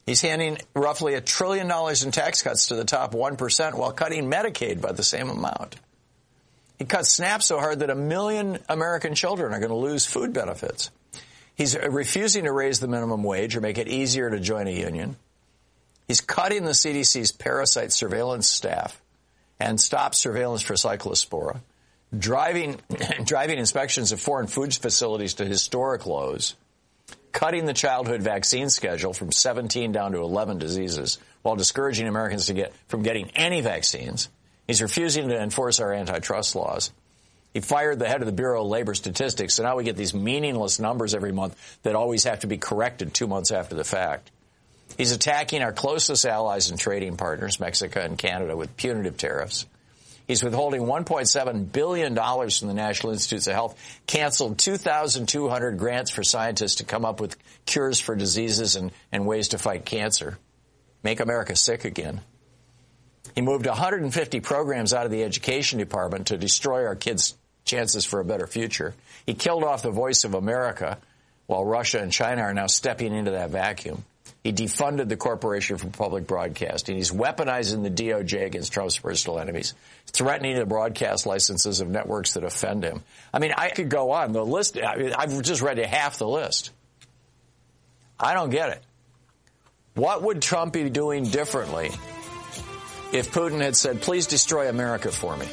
He's handing roughly $1 trillion in tax cuts to the top 1% while cutting Medicaid by the same amount. He cut SNAP so hard that 1 million American children are going to lose food benefits. He's refusing to raise the minimum wage or make it easier to join a union. He's cutting the CDC's parasite surveillance staff and stopped surveillance for cyclospora, driving inspections of foreign foods facilities to historic lows, cutting the childhood vaccine schedule from 17 down to 11 diseases while discouraging Americans from getting any vaccines. He's refusing to enforce our antitrust laws. He fired the head of the Bureau of Labor Statistics, so now we get these meaningless numbers every month that always have to be corrected 2 months after the fact. He's attacking our closest allies and trading partners, Mexico and Canada, with punitive tariffs. He's withholding $1.7 billion from the National Institutes of Health, canceled 2,200 grants for scientists to come up with cures for diseases and ways to fight cancer. Make America sick again. He moved 150 programs out of the education department to destroy our kids' chances for a better future. He killed off the voice of America, while Russia and China are now stepping into that vacuum. He defunded the Corporation for Public Broadcasting. He's weaponizing the DOJ against Trump's personal enemies, threatening the broadcast licenses of networks that offend him. I mean, I could go on. The list, I've just read you half the list. I don't get it. What would Trump be doing differently if Putin had said, please destroy America for me?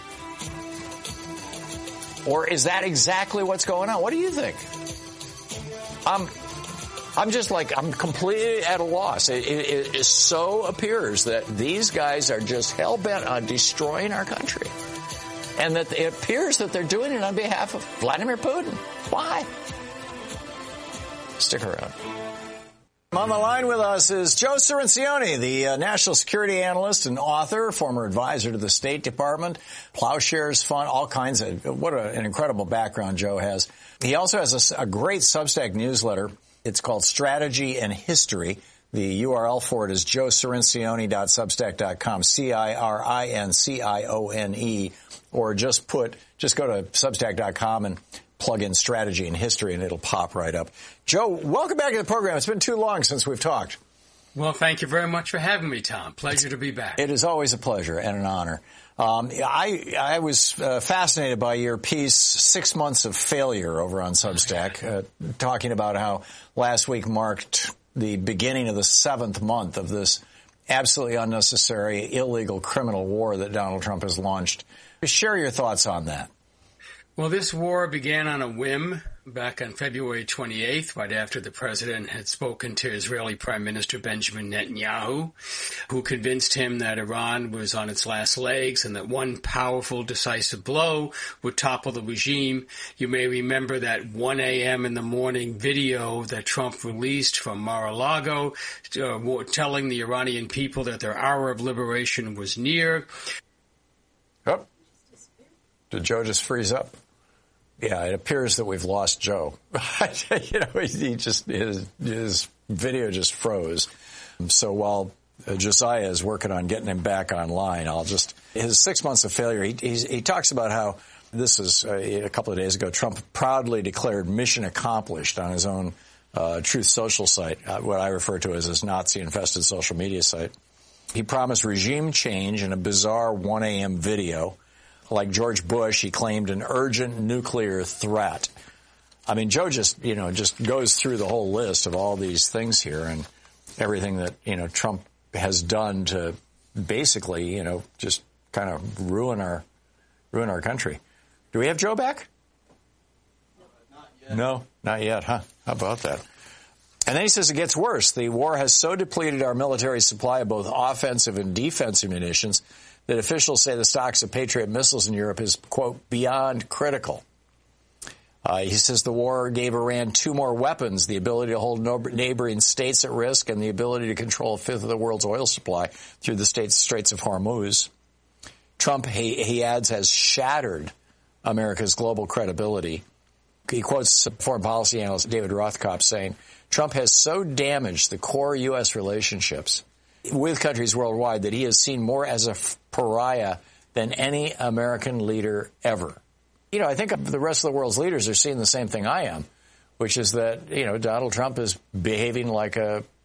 Or is that exactly what's going on? What do you think? I'm completely at a loss. It so appears that these guys are just hell-bent on destroying our country. And that it appears that they're doing it on behalf of Vladimir Putin. Why? Stick around. On the line with us is Joe Cirincione, the national security analyst and author, former advisor to the State Department, Plowshares Fund, all kinds of, what an incredible background Joe has. He also has a great Substack newsletter. It's called Strategy and History. The URL for it is joecirincione.substack.com, Cirincione, or just go to substack.com and plug in Strategy and History, and it'll pop right up. Joe, welcome back to the program. It's been too long since we've talked. Well, thank you very much for having me, Tom. Pleasure to be back. It is always a pleasure and an honor. I was fascinated by your piece, 6 Months of Failure, over on Substack, talking about how last week marked the beginning of the 7th month of this absolutely unnecessary, illegal criminal war that Donald Trump has launched. Share your thoughts on that. Well, this war began on a whim back on February 28th, right after the president had spoken to Israeli Prime Minister Benjamin Netanyahu, who convinced him that Iran was on its last legs and that one powerful, decisive blow would topple the regime. You may remember that 1 a.m. in the morning video that Trump released from Mar-a-Lago, telling the Iranian people that their hour of liberation was near. Oh, did Joe just freeze up? Yeah, it appears that we've lost Joe. His video just froze. So while Josiah is working on getting him back online, his 6 months of failure, he talks about how this is a couple of days ago, Trump proudly declared mission accomplished on his own Truth Social site, what I refer to as his Nazi-infested social media site. He promised regime change in a bizarre 1 a.m. video. Like George Bush, he claimed an urgent nuclear threat. I mean, Joe just goes through the whole list of all these things here and everything that, Trump has done to basically, just kind of ruin our country. Do we have Joe back? Not yet. No, not yet, huh? How about that? And then he says it gets worse. The war has so depleted our military supply of both offensive and defensive munitions that officials say the stocks of Patriot missiles in Europe is, quote, beyond critical. He says the war gave Iran 2 more weapons, the ability to hold neighboring states at risk and the ability to control a fifth of the world's oil supply through the Straits of Hormuz. Trump, he adds, has shattered America's global credibility. He quotes foreign policy analyst David Rothkopf saying, Trump has so damaged the core U.S. relationships with countries worldwide that he is seen more as a pariah than any American leader ever. I think the rest of the world's leaders are seeing the same thing I am, which is that, Donald Trump is behaving like a